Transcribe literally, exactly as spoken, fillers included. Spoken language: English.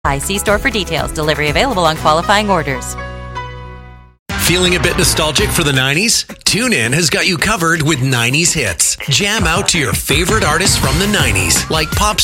See store for details. Delivery available on qualifying orders. Feeling a bit nostalgic for the nineties? TuneIn has got you covered with nineties hits. Jam out to your favorite artists from the nineties, like pop